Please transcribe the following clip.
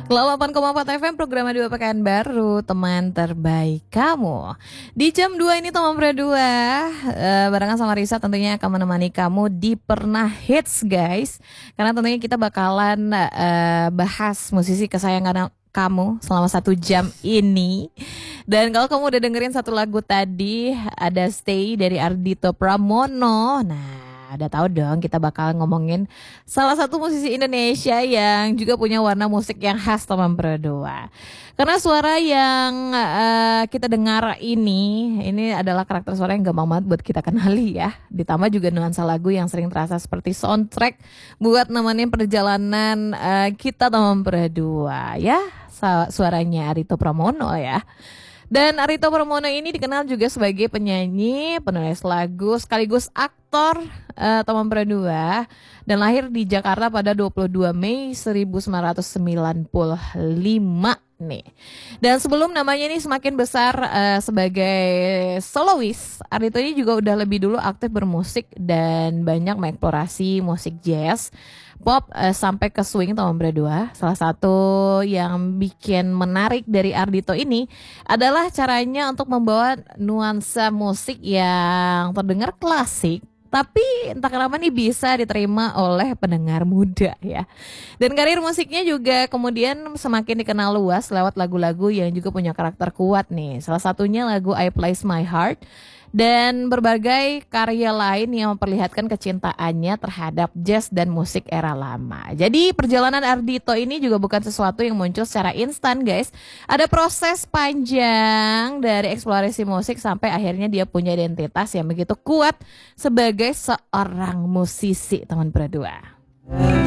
88,4 FM program 2 Pekan Baru, teman terbaik kamu. Di jam 2 ini teman berdua barengan sama Risa tentunya akan menemani kamu di Pernah Hits guys. Karena tentunya kita bakalan bahas musisi kesayangan kamu selama 1 jam ini. Dan kalau kamu udah dengerin satu lagu tadi, ada Stay dari Ardhito Pramono. Nah, udah tahu dong kita bakal ngomongin salah satu musisi Indonesia yang juga punya warna musik yang khas teman berdua. Karena suara yang kita dengar ini adalah karakter suara yang gampang banget buat kita kenali ya. Ditambah juga nuansa lagu yang sering terasa seperti soundtrack buat nemenin perjalanan kita teman berdua ya. Suaranya Ardhito Pramono ya. Dan Ardhito Pramono ini dikenal juga sebagai penyanyi, penulis lagu, sekaligus aktor teman berdua. Dan lahir di Jakarta pada 22 Mei 1995 nih. Dan sebelum namanya ini semakin besar sebagai solois, Ardhito ini juga udah lebih dulu aktif bermusik dan banyak mengeksplorasi musik jazz, pop sampai ke swing teman berdua. Salah satu yang bikin menarik dari Ardhito ini adalah caranya untuk membawa nuansa musik yang terdengar klasik, tapi entah kenapa nih bisa diterima oleh pendengar muda ya. Dan karir musiknya juga kemudian semakin dikenal luas lewat lagu-lagu yang juga punya karakter kuat nih. Salah satunya lagu I Place My Heart dan berbagai karya lain yang memperlihatkan kecintaannya terhadap jazz dan musik era lama. Jadi perjalanan Ardhito ini juga bukan sesuatu yang muncul secara instan guys. Ada proses panjang dari eksplorasi musik sampai akhirnya dia punya identitas yang begitu kuat sebagai seorang musisi teman berdua.